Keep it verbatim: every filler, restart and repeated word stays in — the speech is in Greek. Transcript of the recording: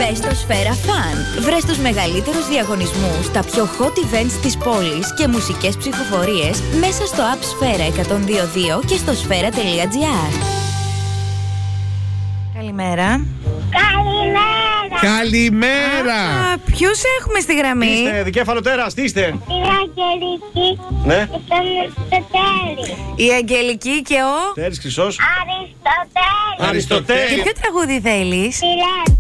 Μπες στο Σφαίρα Fun. Βρες τους μεγαλύτερους διαγωνισμούς, τα πιο hot events της πόλης και μουσικές ψηφοφορίες μέσα στο app Σφαίρα εκατόν δύο δύο και στο σφαίρα τελεία τζι άρ. Καλημέρα. Καλημέρα. Καλημέρα. Α, ποιους έχουμε στη γραμμή? Είστε δικέφαλο τέρας, τι είστε? Η Αγγελική Ναι. και τον Αριστοτέλη. Η Αγγελική και ο... Τέρης Χρυσός. Αριστοτέλη. Αριστοτέλη. Και ποιο τραγούδι θέλεις? Φιλέ.